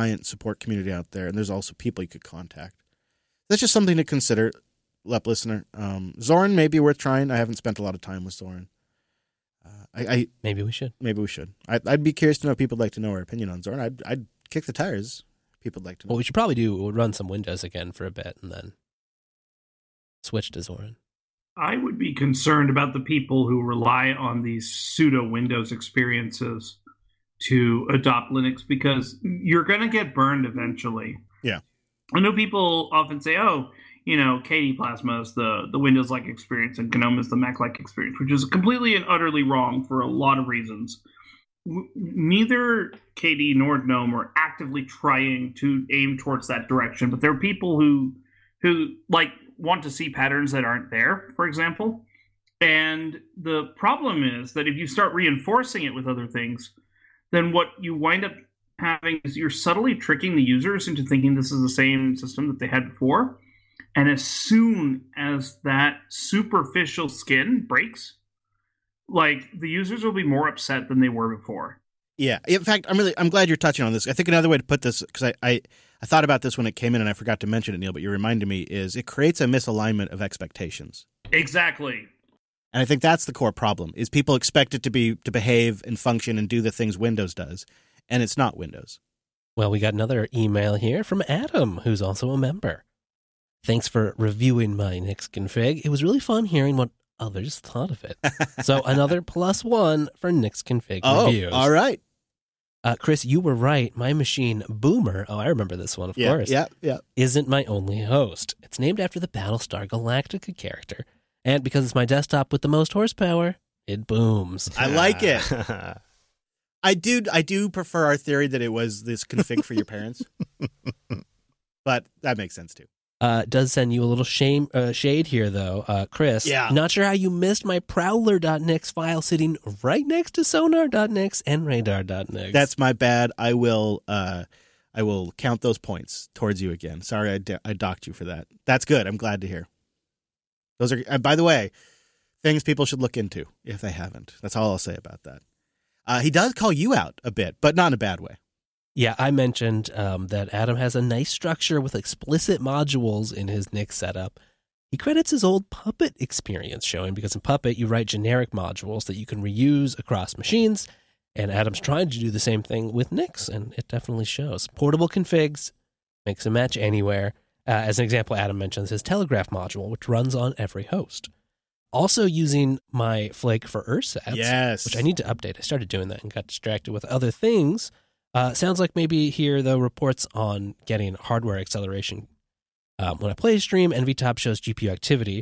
giant support community out there, and there's also people you could contact. That's just something to consider, LEP listener. Zorin may be worth trying. I haven't spent a lot of time with Zorin. Maybe we should. Maybe we should. I'd be curious to know if people would like to know our opinion on Zorin. I'd kick the tires. People would like to know. What we should probably do, we'll run some Windows again for a bit and then switch to Zorin. I would be concerned about the people who rely on these pseudo Windows experiences to adopt Linux, because you're going to get burned eventually. Yeah. I know people often say, oh, KDE Plasma is the Windows-like experience and GNOME is the Mac-like experience, which is completely and utterly wrong for a lot of reasons. Neither KDE nor GNOME are actively trying to aim towards that direction, but there are people who want to see patterns that aren't there, for example. And the problem is that if you start reinforcing it with other things, then what you wind up having is you're subtly tricking the users into thinking this is the same system that they had before. And as soon as that superficial skin breaks, the users will be more upset than they were before. Yeah. In fact, I'm glad you're touching on this. I think another way to put this, because I thought about this when it came in and I forgot to mention it, Neil, but you reminded me, is it creates a misalignment of expectations. Exactly. And I think that's the core problem, is people expect it to behave and function and do the things Windows does, and it's not Windows. Well, we got another email here from Adam, who's also a member. Thanks for reviewing my Nix config. It was really fun hearing what others thought of it. So another +1 for Nix config reviews. Oh, all right. Chris, you were right. My machine, Boomer, I remember this one, of course, isn't my only host. It's named after the Battlestar Galactica character. And because it's my desktop with the most horsepower, it booms. I like it. I do prefer our theory that it was this config for your parents. But that makes sense too. Does send you a little shade here, though, Chris. Yeah. Not sure how you missed my Prowler.nix file sitting right next to Sonar.nix and Radar.nix. That's my bad. I will count those points towards you again. Sorry, I docked you for that. That's good. I'm glad to hear. Those are, by the way, things people should look into if they haven't. That's all I'll say about that. He does call you out a bit, but not in a bad way. Yeah, I mentioned that Adam has a nice structure with explicit modules in his Nix setup. He credits his old Puppet experience showing, because in Puppet you write generic modules that you can reuse across machines, and Adam's trying to do the same thing with Nix, and it definitely shows. Portable configs, makes a match anywhere. As an example, Adam mentions his Telegraph module, which runs on every host. Also using my Flake for ersatz, yes, which I need to update. I started doing that and got distracted with other things. Sounds like maybe here, though, reports on getting hardware acceleration. When I play a stream, NVTop shows GPU activity.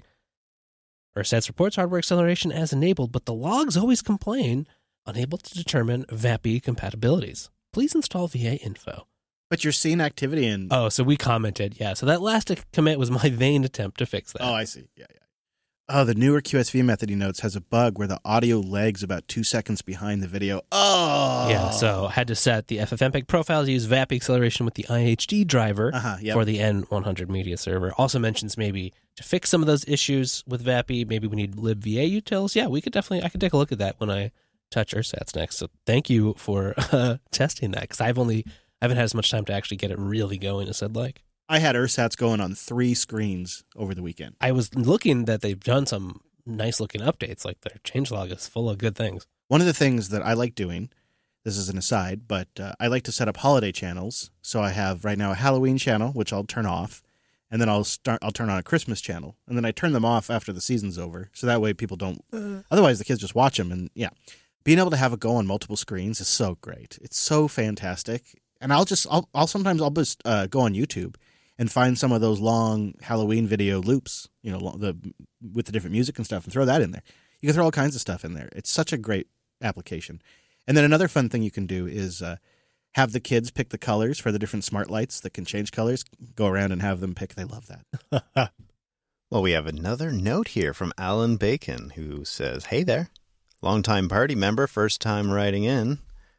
ersatz reports hardware acceleration as enabled, but the logs always complain unable to determine VAPI compatibilities. Please install VA info. But you're seeing activity in... Oh, so we commented. Yeah, so that last commit was my vain attempt to fix that. Oh, I see. Yeah. Oh, the newer QSV method, he notes, has a bug where the audio lags about 2 seconds behind the video. Oh! Yeah, so had to set the FFmpeg profile to use VAPI acceleration with the IHD driver for the N100 media server. Also mentions maybe to fix some of those issues with VAPI, maybe we need libva utils. Yeah, I could take a look at that when I touch ersatz next. So thank you for testing that, because I haven't had as much time to actually get it really going as I'd like. I had ersatz going on 3 screens over the weekend. I was looking that they've done some nice-looking updates. Like their changelog is full of good things. One of the things that I like doing, this is an aside, but I like to set up holiday channels. So I have right now a Halloween channel, which I'll turn off, and then I'll turn on a Christmas channel, and then I turn them off after the season's over. So that way people don't. Otherwise, the kids just watch them, and yeah, being able to have it go on multiple screens is so great. It's so fantastic. And I'll sometimes just go on YouTube and find some of those long Halloween video loops, with the different music and stuff, and throw that in there. You can throw all kinds of stuff in there. It's such a great application. And then another fun thing you can do is have the kids pick the colors for the different smart lights that can change colors. Go around and have them pick. They love that. Well, we have another note here from Alan Bacon, who says, "Hey there, longtime party member, first time writing in.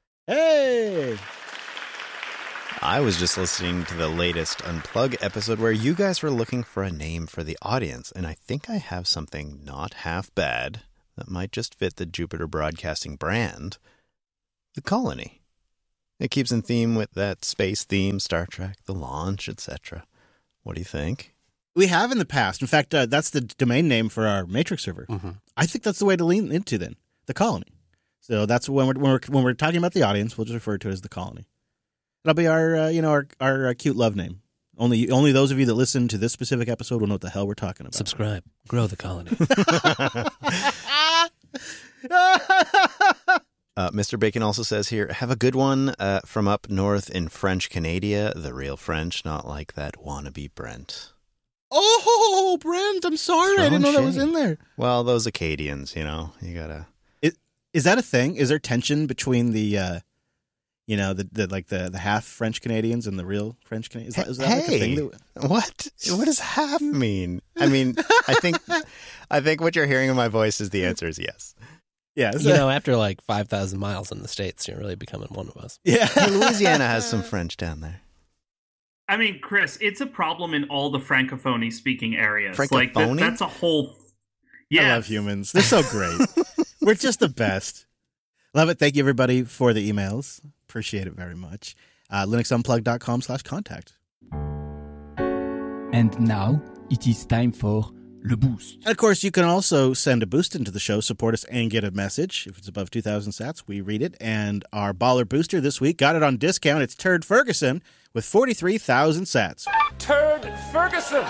Hey! I was just listening to the latest Unplug episode where you guys were looking for a name for the audience, and I think I have something not half bad that might just fit the Jupiter Broadcasting brand. The Colony. It keeps in theme with that space theme, Star Trek, the launch, etc. What do you think? We have in the past. In fact, that's the domain name for our Matrix server. Mm-hmm. I think that's the way to lean into then, the colony. So that's when we're talking about the audience, we'll just refer to it as the colony. That'll be our cute love name. Only those of you that listen to this specific episode will know what the hell we're talking about. Subscribe. Grow the colony. Mr. Bacon also says here, have a good one from up north in French Canada, the real French, not like that wannabe Brent. Oh, Brent, I'm sorry. I didn't know that was in there. Well, those Acadians, you gotta... Is that a thing? Is there tension between the half French Canadians and the real French Canadians? Is that like a thing? What does half mean? I mean, I think what you're hearing in my voice is the answer is yes. Yeah. After like 5,000 miles in the States, you're really becoming one of us. Yeah. Hey, Louisiana has some French down there. I mean, Chris, it's a problem in all the Francophone speaking areas. Francophone? Like that's a whole. Yes. I love humans. They're so great. We're just the best. Love it. Thank you, everybody, for the emails. Appreciate it very much. linuxunplugged.com/contact. And now it is time for Le Boost. And of course, you can also send a boost into the show, support us, and get a message. If it's above 2,000 sats, we read it. And our baller booster this week got it on discount. It's Turd Ferguson with 43,000 sats. Turd Ferguson!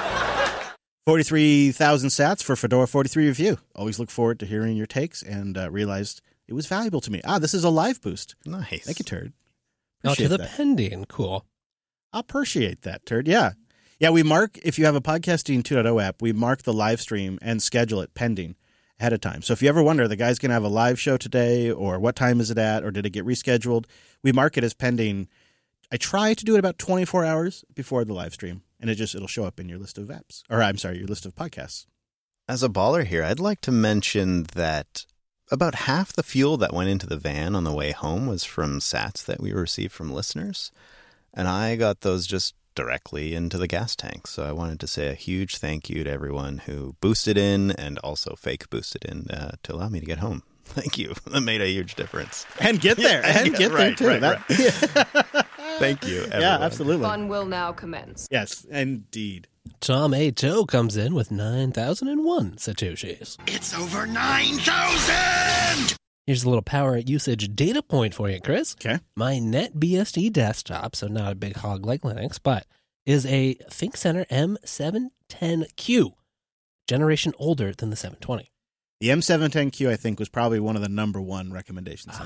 43,000 sats for Fedora 43 review. Always look forward to hearing your takes and realized it was valuable to me. This is a live boost. Nice. Thank you, Turd. To the that. pending. Cool. I appreciate that, Turd. Yeah. Yeah, we mark, if you have a Podcasting 2.0 app, we mark the live stream and schedule it pending ahead of time. So if you ever wonder, the guy's going to have a live show today, or what time is it at, or did it get rescheduled, we mark it as pending. I try to do it about 24 hours before the live stream, and it'll show up in your list of apps. Or I'm sorry, your list of podcasts. As a baller here, I'd like to mention that about half the fuel that went into the van on the way home was from sats that we received from listeners. And I got those just directly into the gas tank. So I wanted to say a huge thank you to everyone who boosted in and also fake boosted in to allow me to get home. Thank you. That made a huge difference. And get there. There, too. Right. Thank you, everyone. Yeah, absolutely. Fun will now commence. Yes, indeed. Tom A. comes in with 9,001 Satoshis. It's over 9,000! Here's a little power usage data point for you, Chris. Okay. My NetBSD desktop, so not a big hog like Linux, but is a ThinkCenter M710Q, generation older than the 720. The M710Q, I think, was probably one of the number one recommendations.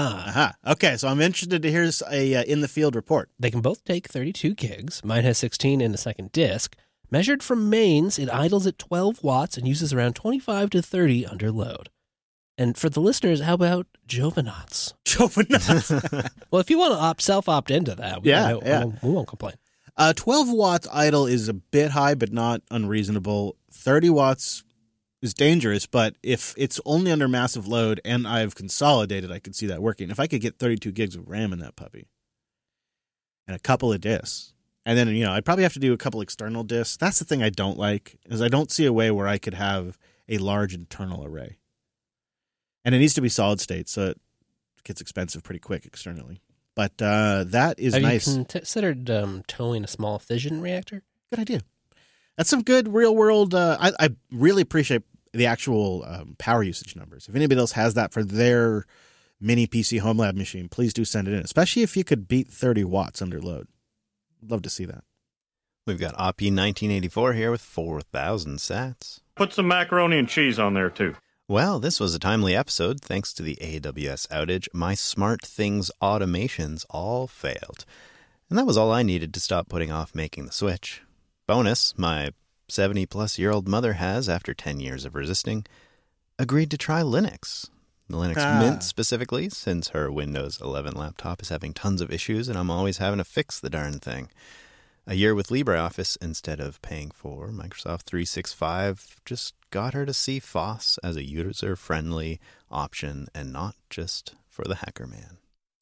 Okay, so I'm interested to hear a in-the-field report. They can both take 32 gigs. Mine has 16 in a second disk. Measured from mains, it idles at 12 watts and uses around 25 to 30 under load. And for the listeners, how about Jovenauts? Jovenauts. Well, if you want to self-opt into that, we won't complain. 12 watts idle is a bit high, but not unreasonable. 30 watts is dangerous, but if it's only under massive load and I've consolidated, I could see that working. If I could get 32 gigs of RAM in that puppy and a couple of disks, and then, I'd probably have to do a couple external disks. That's the thing I don't like, is I don't see a way where I could have a large internal array. And it needs to be solid state, so it gets expensive pretty quick externally. But that is nice. Have you considered towing a small fission reactor? Good idea. That's some good real-world... I really appreciate the actual power usage numbers. If anybody else has that for their mini PC home lab machine, please do send it in, especially if you could beat 30 watts under load. I'd love to see that. We've got Oppie1984 here with 4,000 sats. Put some macaroni and cheese on there, too. Well, this was a timely episode. Thanks to the AWS outage, my SmartThings automations all failed. And that was all I needed to stop putting off making the switch. Bonus, my 70-plus-year-old mother has, after 10 years of resisting, agreed to try Linux. The Linux Mint specifically, since her Windows 11 laptop is having tons of issues and I'm always having to fix the darn thing. A year with LibreOffice instead of paying for Microsoft 365 just got her to see FOSS as a user-friendly option and not just for the hacker man.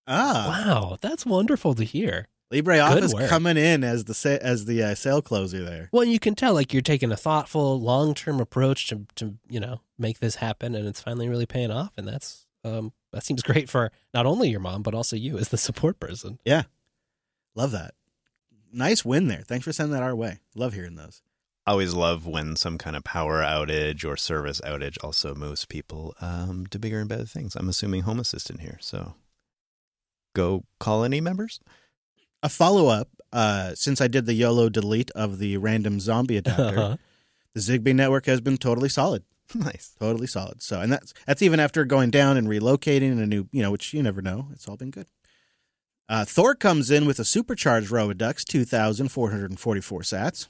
Wow, that's wonderful to hear. LibreOffice coming in as the sale closer there. Well, you can tell you're taking a thoughtful, long-term approach to make this happen, and it's finally really paying off, and that's that seems great for not only your mom, but also you as the support person. Yeah. Love that. Nice win there. Thanks for sending that our way. Love hearing those. Always love when some kind of power outage or service outage also moves people to bigger and better things. I'm assuming Home Assistant here. So go Colony members. A follow-up, since I did the YOLO delete of the random zombie adapter, the Zigbee network has been totally solid. Nice. Totally solid. So, and that's even after going down and relocating a new, which you never know. It's all been good. Thor comes in with a supercharged Robodux, 2,444 sats.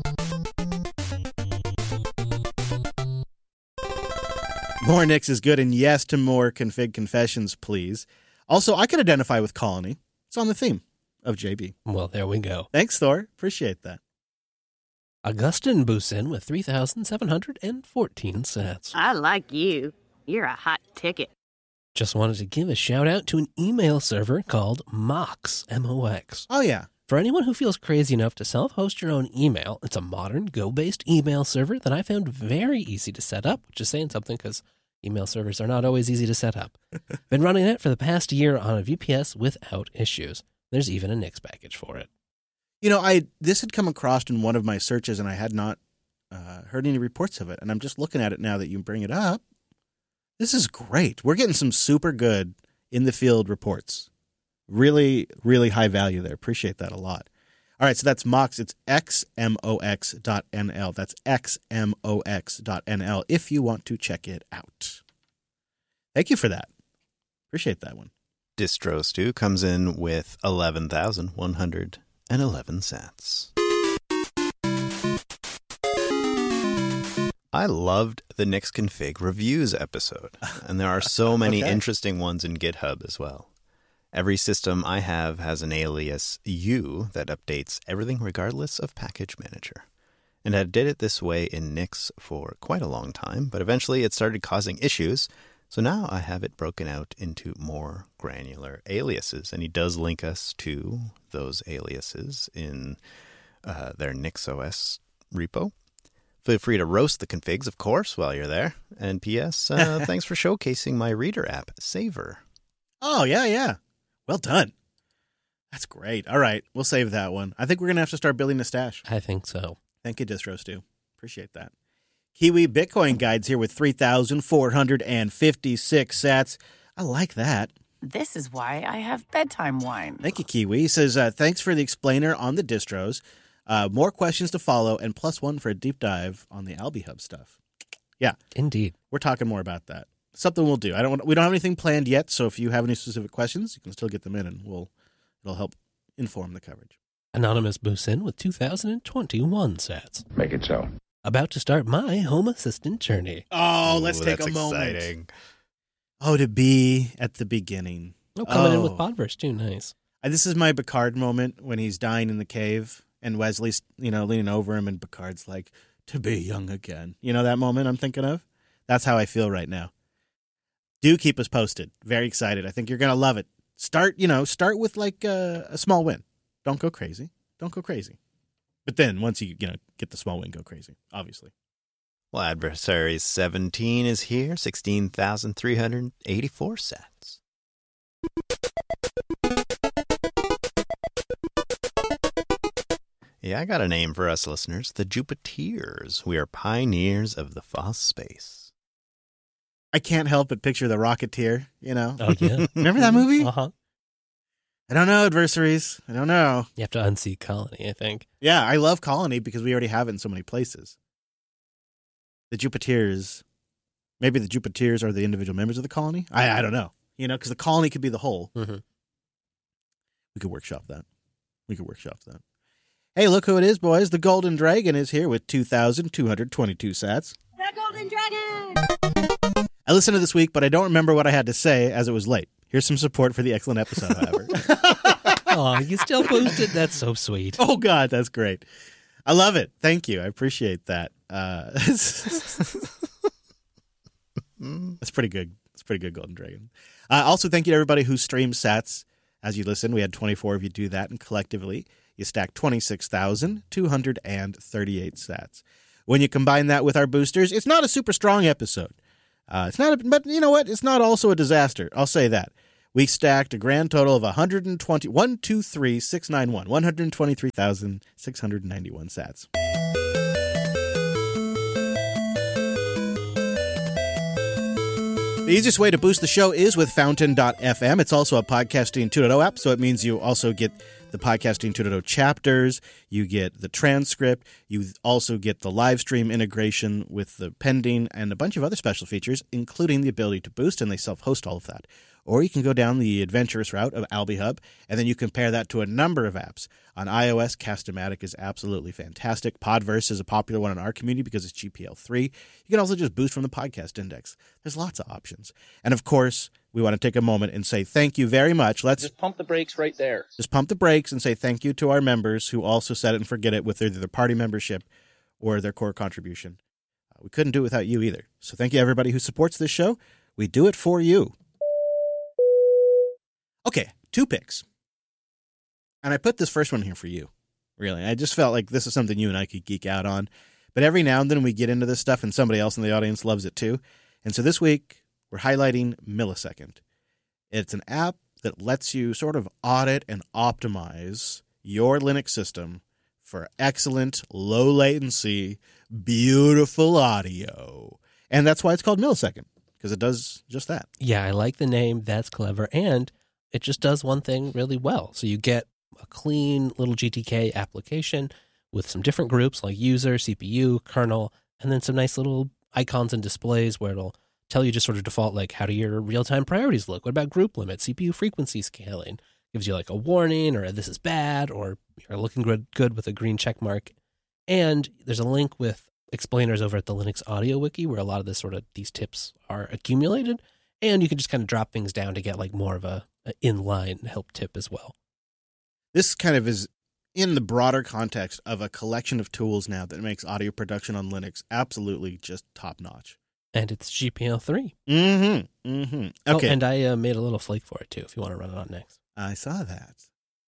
More Nix is good, and yes to more config confessions, please. Also, I can identify with Colony. It's on the theme of JB. Well, there we go. Thanks, Thor. Appreciate that. Augustin boosts in with 3,714 sats. I like you. You're a hot ticket. Just wanted to give a shout out to an email server called Mox, M-O-X. Oh, yeah. For anyone who feels crazy enough to self-host your own email, it's a modern Go-based email server that I found very easy to set up, which is saying something because email servers are not always easy to set up. Been running it for the past year on a VPS without issues. There's even a Nix package for it. This had come across in one of my searches, and I had not heard any reports of it. And I'm just looking at it now that you bring it up. This is great. We're getting some super good in the field reports. Really, really high value there. Appreciate that a lot. All right, so that's Mox. It's xmox.nl. That's xmox.nl if you want to check it out. Thank you for that. Appreciate that one. Distro Stew comes in with 11,111 sats. I loved the Nix Config Reviews episode, and there are so many interesting ones in GitHub as well. Every system I have has an alias U that updates everything regardless of package manager. And I did it this way in Nix for quite a long time, but eventually it started causing issues, so now I have it broken out into more granular aliases, and he does link us to those aliases in their NixOS repo. Feel free to roast the configs, of course, while you're there. And P.S., thanks for showcasing my reader app, Saver. Oh, yeah. Well done. That's great. All right, we'll save that one. I think we're going to have to start building a stash. I think so. Thank you, Distro Stew. Appreciate that. Kiwi Bitcoin Guides here with 3,456 sats. I like that. This is why I have bedtime wine. Thank you, Kiwi. He says, thanks for the explainer on the distros. More questions to follow, and +1 for a deep dive on the AlbiHub stuff. Yeah. Indeed. We're talking more about that. Something we'll do. We don't have anything planned yet, so if you have any specific questions, you can still get them in, and it'll help inform the coverage. Anonymous boosts in with 2,021 sats. Make it so. About to start my Home Assistant journey. Oh, let's take a moment. Exciting. Oh, to be at the beginning. Oh, coming in with Podverse, too. Nice. This is my Picard moment when he's dying in the cave, and Wesley's, leaning over him, and Picard's like, to be young again. You know that moment I'm thinking of? That's how I feel right now. Do keep us posted. Very excited. I think you're going to love it. Start with like a small win. Don't go crazy. But then once you get the small win, go crazy, obviously. Well, Adversaries 17 is here, 16,384 sats. Yeah, I got a name for us listeners, the Jupiteers. We are pioneers of the Foss space. I can't help but picture the Rocketeer, Oh, yeah. Remember that movie? Uh-huh. I don't know, Adversaries. I don't know. You have to unseat Colony, I think. Yeah, I love Colony because we already have it in so many places. The Jupiteers. Maybe the Jupiteers are the individual members of the colony? I don't know. Because the colony could be the whole. Mm-hmm. We could workshop that. Hey, look who it is, boys. The Golden Dragon is here with 2,222 sats. The Golden Dragon! I listened to this week, but I don't remember what I had to say as it was late. Here's some support for the excellent episode, however. Oh, you still posted? That's so sweet. Oh, God, that's great. I love it. Thank you. I appreciate that. That's pretty good. It's pretty good, Golden Dragon. Also, thank you to everybody who streams sats as you listen. We had 24 of you do that, and collectively, you stacked 26,238 sats. When you combine that with our boosters, it's not a super strong episode. It's not, but you know what? It's not also a disaster. I'll say that. We stacked a grand total of 123,691 sats. The easiest way to boost the show is with Fountain.fm. It's also a Podcasting 2.0 app, so it means you also get the Podcasting 2.0 chapters, you get the transcript, you also get the live stream integration with the pending and a bunch of other special features, including the ability to boost, and they self-host all of that. Or you can go down the adventurous route of AlbiHub, and then you compare that to a number of apps. On iOS, Cast-O-Matic is absolutely fantastic. Podverse is a popular one in our community because it's GPL3. You can also just boost from the podcast index. There's lots of options. And of course, we want to take a moment and say thank you very much. Let's just pump the brakes right there. Just pump the brakes and say thank you to our members who also set it and forget it with either their party membership or their core contribution. We couldn't do it without you either. So thank you everybody who supports this show. We do it for you. Okay, 2 picks. And I put this first one here for you, really. I just felt like this is something you and I could geek out on. But every now and then we get into this stuff and somebody else in the audience loves it too. And so this week, we're highlighting Millisecond. It's an app that lets you sort of audit and optimize your Linux system for excellent, low latency, beautiful audio. And that's why it's called Millisecond, because it does just that. Yeah, I like the name. That's clever. And it just does one thing really well. So you get a clean little GTK application with some different groups like user, CPU, kernel, and then some nice little icons and displays where it'll tell you just sort of default, like, how do your real-time priorities look? What about group limits, CPU frequency scaling? Gives you like a warning or this is bad or you're looking good with a green check mark. And there's a link with explainers over at the Linux Audio Wiki where a lot of these tips are accumulated. And you can just kind of drop things down to get like more of a inline help tip as well. This kind of is in the broader context of a collection of tools now that makes audio production on Linux absolutely just top-notch. And it's GPL3. Mm-hmm. Mm-hmm. Okay. Oh, and I made a little flake for it, too, if you want to run it on next. I saw that.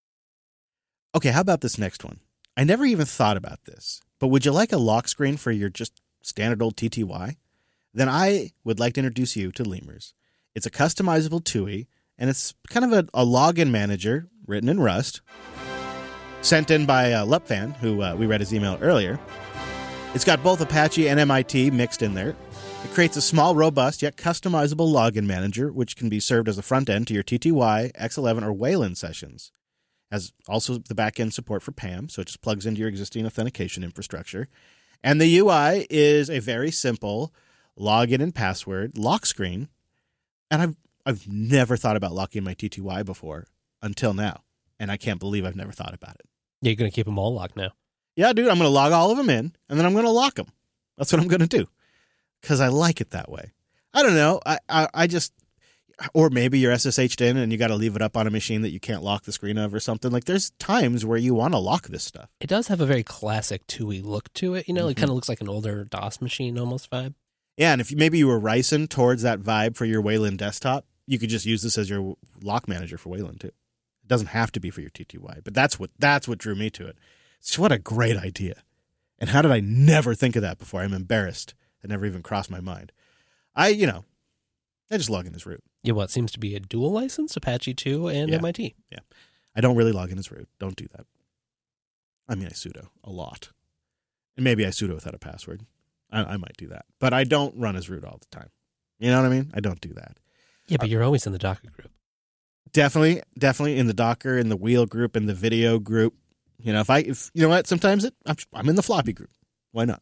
Okay, how about this next one? I never even thought about this, but would you like a lock screen for your just standard old TTY? Then I would like to introduce you to Lemurs. It's a customizable TUI, and it's kind of a login manager written in Rust, sent in by Lupfan, who we read his email earlier. It's got both Apache and MIT mixed in there. It creates a small, robust, yet customizable login manager, which can be served as a front end to your TTY, X11, or Wayland sessions. Has also the back-end support for PAM, so it just plugs into your existing authentication infrastructure. And the UI is a very simple login and password lock screen. And I've never thought about locking my TTY before until now. And I can't believe I've never thought about it. Yeah, you're going to keep them all locked now. Yeah, dude, I'm going to log all of them in, and then I'm going to lock them. That's what I'm going to do. Because I like it that way. I don't know. I just... Or maybe you're SSH'd in and you got to leave it up on a machine that you can't lock the screen of or something. Like, there's times where you want to lock this stuff. It does have a very classic TUI look to it. You know, It kind of looks like an older DOS machine almost vibe. Yeah, and if maybe you were ricing towards that vibe for your Wayland desktop, you could just use this as your lock manager for Wayland too. It doesn't have to be for your TTY, but that's what drew me to it. So what a great idea. And how did I never think of that before? I'm embarrassed. It never even crossed my mind. I just log in as root. Yeah, what seems to be a dual license, Apache 2 and MIT. Yeah. I don't really log in as root. Don't do that. I mean, I sudo a lot. And maybe I sudo without a password. I might do that. But I don't run as root all the time. You know what I mean? I don't do that. Yeah, but you're always in the Docker group. Definitely in the Docker, in the wheel group, in the video group. You know, if you know what, sometimes I'm in the floppy group. Why not?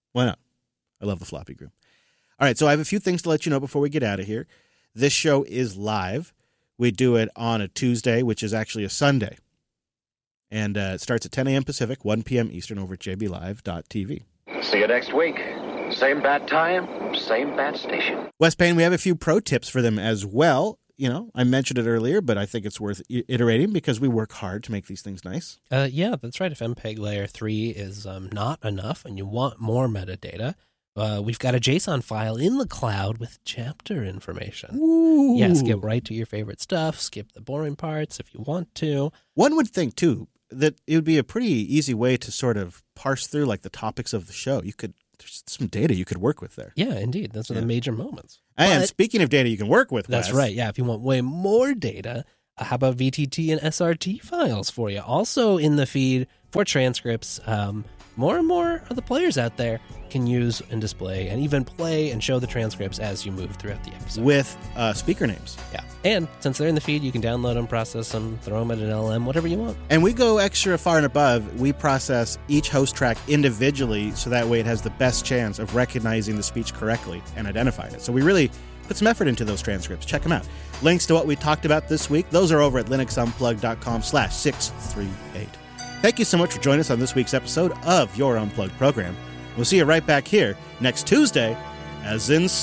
I love the floppy group. All right, so I have a few things to let you know before we get out of here. This show is live. We do it on a Tuesday, which is actually a Sunday. And it starts at 10 a.m. Pacific, 1 p.m. Eastern over at jblive.tv. See you next week. Same bad time, same bad station. Wes Payne, we have a few pro tips for them as well. You know, I mentioned it earlier, but I think it's worth iterating because we work hard to make these things nice. Yeah, that's right. If MPEG Layer 3 is not enough and you want more metadata, we've got a JSON file in the cloud with chapter information. Ooh. Yeah, skip right to your favorite stuff. Skip the boring parts if you want to. One would think, too, that it would be a pretty easy way to sort of parse through like the topics of the show. You could there's some data you could work with there. Yeah, indeed. Those are the major moments. And But- speaking of data you can work with, That's Wes, right. Yeah, if you want way more data, how about VTT and SRT files for you? Also in the feed for transcripts. More and more of the players out there can use and display and even play and show the transcripts as you move throughout the episode. with speaker names. Yeah. And since they're in the feed, you can download them, process them, throw them at an LM, whatever you want. And we go extra far and above. We process each host track individually so that way it has the best chance of recognizing the speech correctly and identifying it. So we really put some effort into those transcripts. Check them out. Links to what we talked about this week, those are over at linuxunplugged.com/638. Thank you so much for joining us on this week's episode of Your Unplugged program. We'll see you right back here next Tuesday, as in